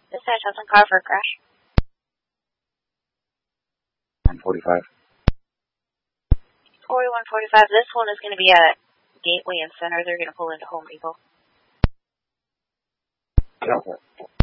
Dispatch has some car for a crash. 145. 4145. This one is going to be at Gateway and Center. They're going to pull into Home Depot. Yeah.